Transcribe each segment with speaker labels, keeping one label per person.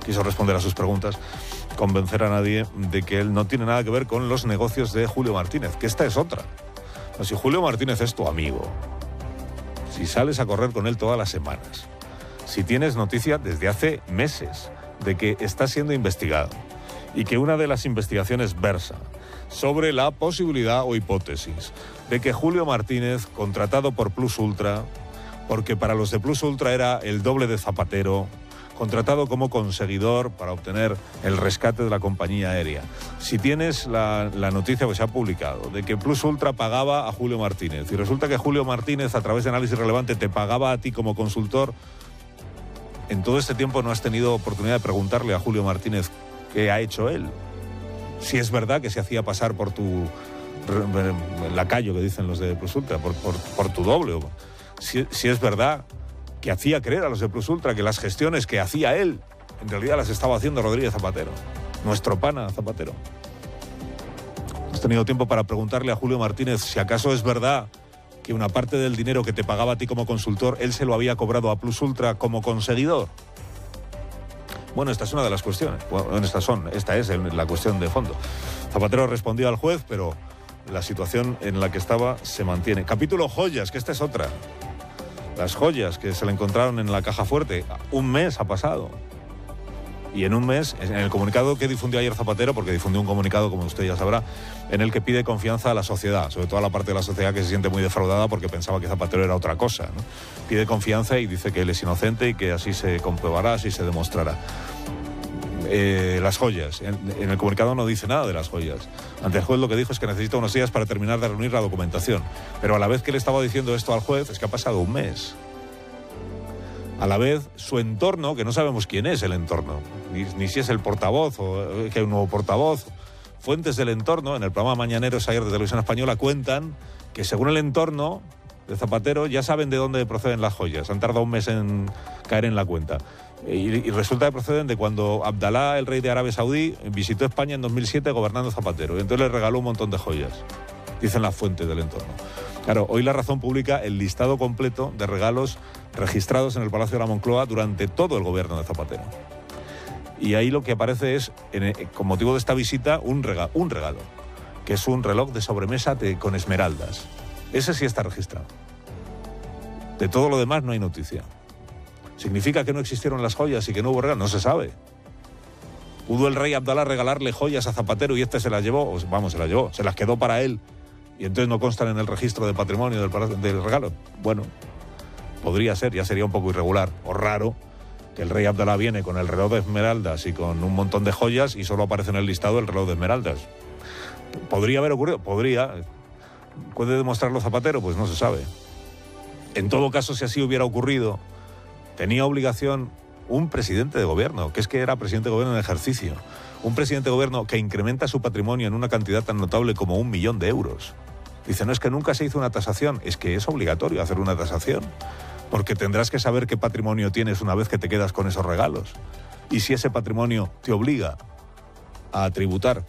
Speaker 1: quiso responder a sus preguntas, convencer a nadie de que él no tiene nada que ver con los negocios de Julio Martínez, que esta es otra. O si Julio Martínez es tu amigo, si sales a correr con él todas las semanas, si tienes noticia desde hace meses de que está siendo investigado y que una de las investigaciones versa sobre la posibilidad o hipótesis de que Julio Martínez, contratado por Plus Ultra, porque para los de Plus Ultra era el doble de Zapatero, contratado como conseguidor para obtener el rescate de la compañía aérea. Si tienes la noticia que se ha publicado de que Plus Ultra pagaba a Julio Martínez y resulta que Julio Martínez, a través de Análisis Relevante, te pagaba a ti como consultor, en todo este tiempo no has tenido oportunidad de preguntarle a Julio Martínez qué ha hecho él. Si es verdad que se hacía pasar por tu lacayo, que dicen los de Plus Ultra, por tu doble. Si es verdad que hacía creer a los de Plus Ultra que las gestiones que hacía él, en realidad las estaba haciendo Rodríguez Zapatero, nuestro pana Zapatero. Has tenido tiempo para preguntarle a Julio Martínez si acaso es verdad que una parte del dinero que te pagaba a ti como consultor, él se lo había cobrado a Plus Ultra como conseguidor. Bueno, esta es una de las cuestiones. Bueno, esta es la cuestión de fondo. Zapatero respondió al juez, pero la situación en la que estaba se mantiene. Capítulo joyas, que esta es otra. Las joyas que se le encontraron en la caja fuerte. Un mes ha pasado. Y en un mes, en el comunicado que difundió ayer Zapatero, porque difundió un comunicado, como usted ya sabrá, en el que pide confianza a la sociedad, sobre todo a la parte de la sociedad que se siente muy defraudada porque pensaba que Zapatero era otra cosa, ¿no? Pide confianza y dice que él es inocente y que así se comprobará, así se demostrará. Las joyas. En el comunicado no dice nada de las joyas. Ante el juez lo que dijo es que necesita unos días para terminar de reunir la documentación. Pero a la vez que le estaba diciendo esto al juez, es que ha pasado un mes. A la vez, su entorno, que no sabemos quién es el entorno, ni si es el portavoz o que hay un nuevo portavoz. Fuentes del entorno, en el programa Mañaneros ayer de Televisión Española, cuentan que según el entorno de Zapatero ya saben de dónde proceden las joyas. Han tardado un mes en caer en la cuenta. Y resulta que proceden de cuando Abdalá, el rey de Arabia Saudí, visitó España en 2007 gobernando Zapatero. Y entonces le regaló un montón de joyas, dicen las fuentes del entorno. Claro, hoy La Razón publica el listado completo de regalos registrados en el Palacio de la Moncloa durante todo el gobierno de Zapatero. Y ahí lo que aparece es, con motivo de esta visita, un regalo, que es un reloj de sobremesa con esmeraldas. Ese sí está registrado. De todo lo demás no hay noticia. ¿Significa que no existieron las joyas y que no hubo regalo? No se sabe. ¿Pudo el rey Abdalá regalarle joyas a Zapatero y este se las llevó? Vamos, se las llevó, se las quedó para él y entonces no constan en el registro de patrimonio del regalo. Bueno, podría ser, ya sería un poco irregular o raro que el rey Abdalá viene con el reloj de esmeraldas y con un montón de joyas y solo aparece en el listado el reloj de esmeraldas. ¿Podría haber ocurrido? Podría. ¿Puede demostrarlo Zapatero? Pues no se sabe. En todo caso, si así hubiera ocurrido, tenía obligación un presidente de gobierno, que es que era presidente de gobierno en ejercicio, un presidente de gobierno que incrementa su patrimonio en una cantidad tan notable como 1 millón de euros. Dice, no, es que nunca se hizo una tasación. Es que es obligatorio hacer una tasación, porque tendrás que saber qué patrimonio tienes una vez que te quedas con esos regalos. Y si ese patrimonio te obliga a tributar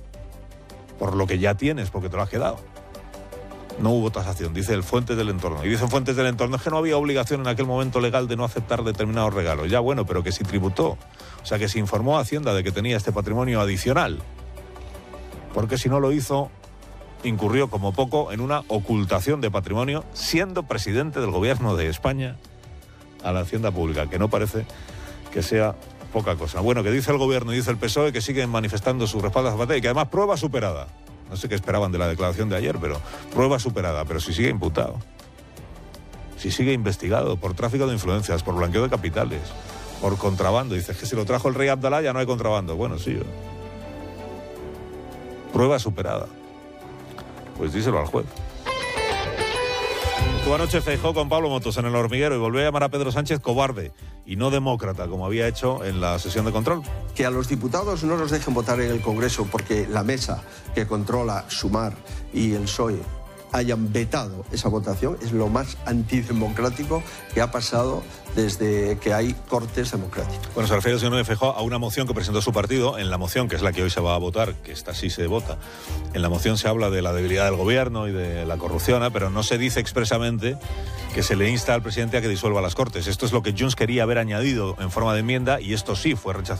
Speaker 1: por lo que ya tienes, porque te lo has quedado. No hubo tasación, dice el fuentes del entorno. Y dicen fuentes del entorno, es que no había obligación en aquel momento legal de no aceptar determinados regalos. Ya bueno, pero que sí tributó. O sea, que se informó a Hacienda de que tenía este patrimonio adicional. Porque si no lo hizo, incurrió como poco en una ocultación de patrimonio, siendo presidente del gobierno de España a la Hacienda Pública, que no parece que sea poca cosa. Bueno, que dice el gobierno y dice el PSOE que siguen manifestando su respaldo a Zapatero y que además prueba superada. No sé qué esperaban de la declaración de ayer, pero prueba superada. Pero si sigue imputado, si sigue investigado por tráfico de influencias, por blanqueo de capitales, por contrabando. Dices que si lo trajo el rey Abdalá ya no hay contrabando. Bueno, sí. Prueba superada. Pues díselo al juez. Estuvo anoche Feijóo con Pablo Motos en El Hormiguero y volvió a llamar a Pedro Sánchez cobarde y no demócrata, como había hecho en la sesión de control.
Speaker 2: Que a los diputados no los dejen votar en el Congreso porque la mesa que controla Sumar y el PSOE hayan vetado esa votación es lo más antidemocrático que ha pasado desde que hay cortes democráticos.
Speaker 1: Bueno, se refiere el señor Feijóo a una moción que presentó su partido. En la moción, que es la que hoy se va a votar, que esta sí se vota, en la moción se habla de la debilidad del gobierno y de la corrupción, pero no se dice expresamente que se le insta al presidente a que disuelva las Cortes. Esto es lo que Junts quería haber añadido en forma de enmienda y esto sí fue rechazado.